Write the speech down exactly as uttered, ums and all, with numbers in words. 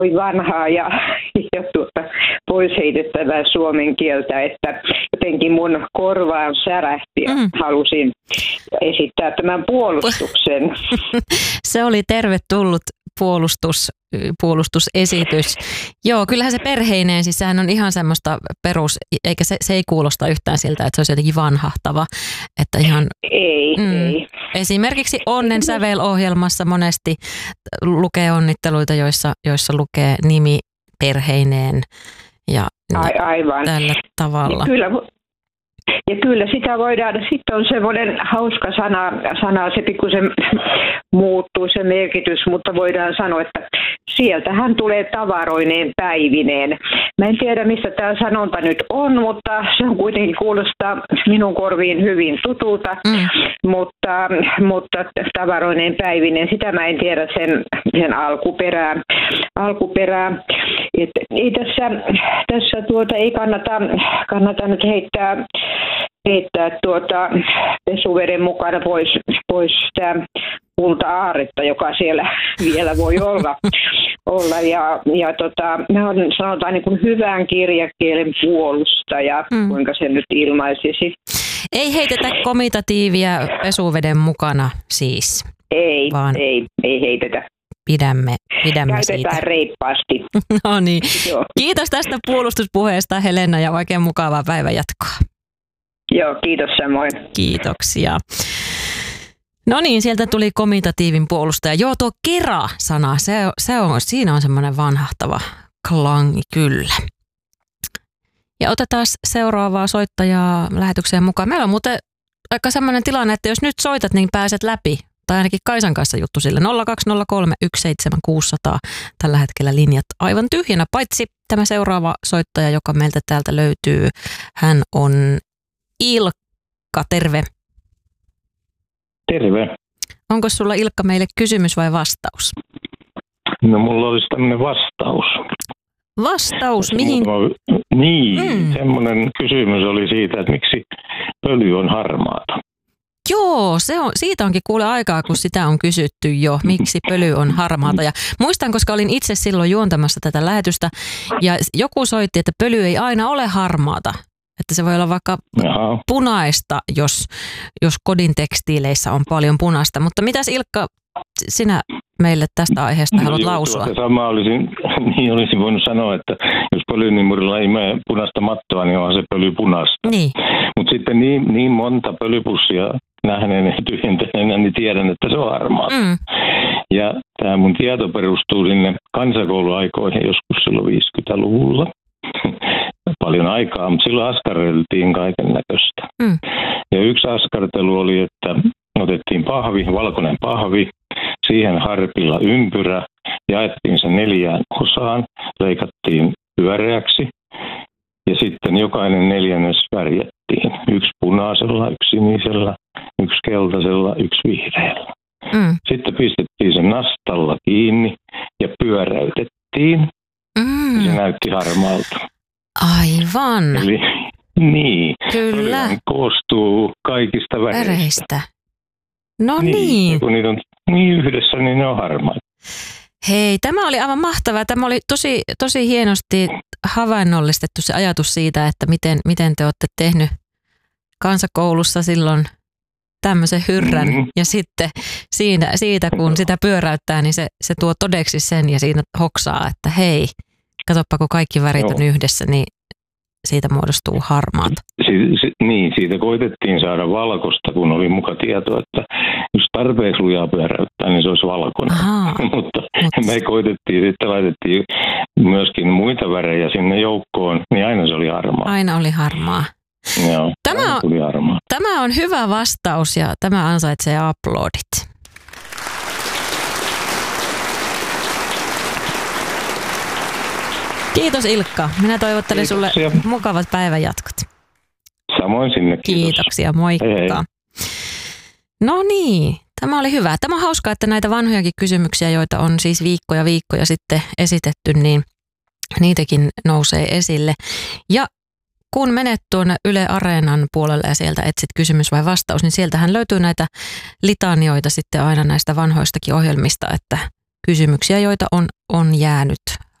vanhaa ja, ja tuota, pois heitettävää suomen kieltä, että jotenkin mun korvaan särähti ja mm. halusin esittää tämän puolustuksen. Se oli tervetullut puolustus, puolustusesitys. Joo, kyllähän se perheineen, siis sehän on ihan semmoista perus, eikä se, se ei kuulosta yhtään siltä, että se olisi jotenkin vanhahtava. Että ihan, ei, mm, ei. Esimerkiksi Onnen sävel-ohjelmassa monesti lukee onnitteluita, joissa, joissa lukee nimi perheineen ja Ai, aivan. tällä tavalla. Kyllä. Ja kyllä sitä voidaan, sitten on semmoinen hauska sana, sana se pikkusen muuttuu se merkitys, mutta voidaan sanoa, että sieltähän tulee tavaroineen päivineen. Mä en tiedä, mistä tämä sanonta nyt on, mutta se on kuitenkin kuulostaa minun korviin hyvin tutulta, mm. mutta, mutta tavaroineen päivineen, sitä mä en tiedä sen, sen alkuperää. alkuperää. Et ei tässä, tässä tuota, ei kannata, kannata nyt heittää heittää tuota pesuveden mukana pois, pois sitä kulta-aaretta, joka siellä vielä voi olla. olla. Ja, ja tota, mä olen sanotaan niin kuin hyvän kirjakielen puolustaja, mm. kuinka se nyt ilmaisisi. Ei heitetä komitatiivia pesuveden mukana siis? Ei, vaan ei, ei heitetä. Pidämme, pidämme Käytetään siitä. reippaasti. No niin. Kiitos tästä puolustuspuheesta, Helena, ja oikein mukavaa päivänjatkoa. Joo, kiitos samoin. Kiitoksia. No niin, sieltä tuli komitatiivin puolustaja. Joo, tuo kera-sana, se, se on, siinä on semmoinen vanhahtava klangi kyllä. Ja otetaan seuraavaa soittajaa lähetykseen mukaan. Meillä on muuten aika semmoinen tilanne, että jos nyt soitat, niin pääset läpi. Tai ainakin Kaisan kanssa juttu sille nolla kaksi nolla kolme yksi seitsemän kuusi nolla nolla. Tällä hetkellä linjat aivan tyhjänä, paitsi tämä seuraava soittaja, joka meiltä täältä löytyy. Hän on Ilkka, terve. Terve. Onko sulla, Ilkka, meille kysymys vai vastaus? No mulla olisi tämmöinen vastaus. Vastaus? Mihin? Niin, mm. semmoinen kysymys oli siitä, että miksi pöly on harmaata. Joo, se on, siitä onkin kuule aikaa, kun sitä on kysytty jo, miksi pöly on harmaata. Ja muistan, koska olin itse silloin juontamassa tätä lähetystä ja joku soitti, että pöly ei aina ole harmaata. Että se voi olla vaikka Jaha. punaista, jos, jos kodin tekstiileissä on paljon punaista. Mutta mitäs, Ilkka, sinä meille tästä aiheesta no, haluat lausua? Sama olisin, niin olisin voinut sanoa, että jos pölynimurilla ei mene punaista mattoa, niin onhan se pöly punaista. Niin. Mutta sitten niin, niin monta pölypussia nähneen ja tyhjentäneenä, niin tiedän, että se on harmaata. Mm. Ja tämä mun tieto perustuu sinne kansakouluaikoihin joskus silloin viisikymmentäluvulla. Paljon aikaa, mutta silloin askarreltiin kaiken näköistä. Mm. Ja yksi askartelu oli, että otettiin pahvi, valkoinen pahvi, siihen harpilla ympyrä, jaettiin se neljään osaan, leikattiin pyöreäksi ja sitten jokainen neljännes värjättiin. Yksi punaisella, yksi sinisellä, yksi keltaisella, yksi vihreällä. Mm. Sitten pistettiin se nastalla kiinni ja pyöräytettiin. Mm. Se näytti harmaalta. Aivan. Eli niin. Kyllä. Koostuu kaikista väreistä. Väreistä. No niin. niin. Ja kun niitä on niin yhdessä, niin ne on harmaita. Hei, tämä oli aivan mahtavaa. Tämä oli tosi, tosi hienosti havainnollistettu se ajatus siitä, että miten, miten te olette tehnyt kansakoulussa silloin tämmöisen hyrrän. Mm-hmm. Ja sitten siinä, siitä, kun sitä pyöräyttää, niin se, se tuo todeksi sen ja siinä hoksaa, että hei, katsoppa, kun kaikki värit on yhdessä, niin siitä muodostuu harmaat. Si, si, niin, siitä koitettiin saada valkoista, kun oli muka tieto, että jos tarpeeksi lujaa pyöräyttää, niin se olisi valkoinen. Mutta Mut... me koitettiin, sitten laitettiin myöskin muita värejä sinne joukkoon, niin aina se oli harmaa. Aina oli harmaa. Joo, tämä, tuli harmaa. Tämä on hyvä vastaus ja tämä ansaitsee aplodit. Kiitos, Ilkka. Minä toivottelen Kiitoksia. Sulle mukavat päivänjatkot. Samoin sinne. Kiitos. Kiitoksia, moikka. Hei, hei. No niin, tämä oli hyvä. Tämä on hauskaa, että näitä vanhojakin kysymyksiä, joita on siis viikkoja viikkoja sitten esitetty, niin niitäkin nousee esille. Ja kun menet tuonne Yle Areenan puolelle ja sieltä etsit kysymys vai vastaus, niin sieltähän löytyy näitä litanioita sitten aina näistä vanhoistakin ohjelmista, että kysymyksiä, joita on, on jäänyt